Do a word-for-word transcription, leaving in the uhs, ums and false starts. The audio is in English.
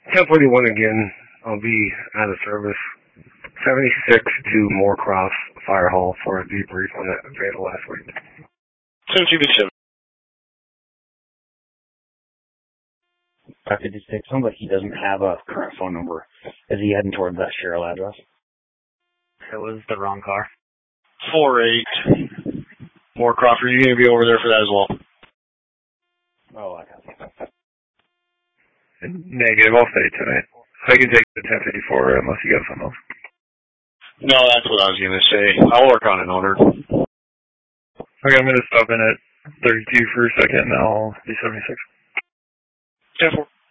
ten forty-one again. I'll be out of service. seventy-six to Moorcross Fire Hall for a debrief on that fatal last week. seven two seven. five fifty-six. Sounds like he doesn't have a current phone number. Is he heading towards that Sherrill address? It was the wrong car. four eight. Moorcroft, are you going to be over there for that as well? Oh, I got it. Negative. I'll stay tonight. I can take the ten fifty-four unless you got something else. No, that's what I was going to say. I'll work on an order. Okay, I'm going to stop in at thirty-two for a second, and I'll be seventy-six. ten four.